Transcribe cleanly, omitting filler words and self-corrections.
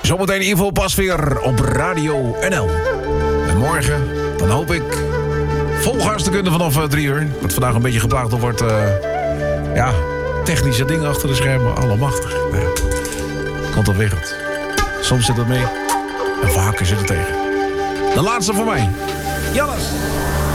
Zometeen Ivo pas weer op Radio NL. En morgen, dan hoop ik vol gas te kunnen vanaf 3 uur. Wat vandaag een beetje geplaagd door wordt... technische dingen achter de schermen. Allemachtig. Nou ja, komt op wereld. Soms zit het mee. En vaker zit het tegen. De laatste voor mij. Jannes.